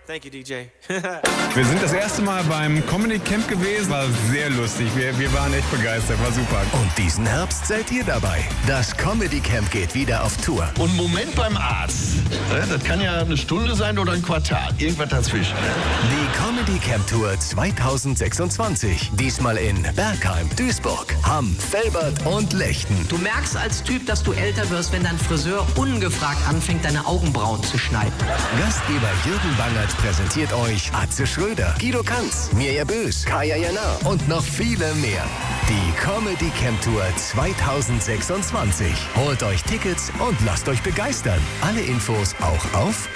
Thank you, DJ. Wir sind das erste Mal beim Comedy Camp gewesen. War sehr lustig. Wir waren echt begeistert. War super. Und diesen Herbst seid ihr dabei. Das Comedy Camp geht wieder auf Tour. Und Moment beim Arzt. Das kann ja eine Stunde sein oder ein Quartal. Irgendwas dazwischen. Die Comedy Camp Tour 2026. Diesmal in Bergheim, Duisburg, Hamm, Velbert und Lechten. Du merkst als Typ, dass du älter wirst, wenn dein Friseur ungefragt anfängt, deine Augenbrauen zu schneiden. Gastgeber Jürgen Bangert präsentiert euch Atze Schröder, Guido Kanz, Mirja Bös, Kaya Jana und noch viele mehr. Die Comedy Camp Tour 2026. Holt euch Tickets und lasst euch begeistern. Alle Infos auch auf